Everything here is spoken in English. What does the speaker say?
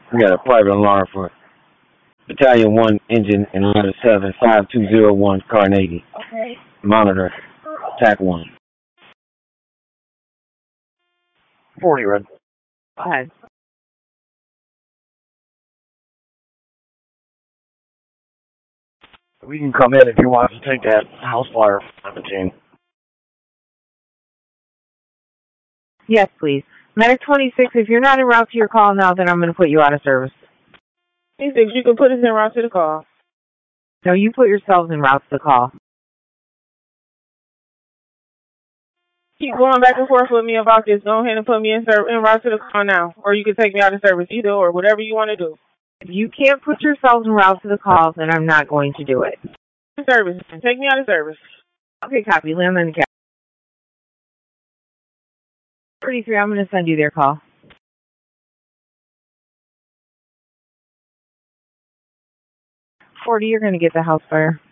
We got a private alarm for Battalion 1 engine and ladder 7, 5201 Carnegie. Okay. Monitor, TAC 1. 40, Red. Go ahead. We can come in if you want to take that house fire 17. Yes, please. Medic 26, if you're not en route to your call now, then I'm going to put you out of service. 26, you can put us en route to the call. No, you put yourselves en route to the call. Keep going back and forth with me about this. Go ahead and put me en route to the call now. Or you can take me out of service, either or, whatever you want to do. If you can't put yourselves en route to the call, then I'm not going to do it. Service. Take me out of service. Okay, copy. Land on the cap. 33, I'm going to send you their call. 40, you're going to get the house fire.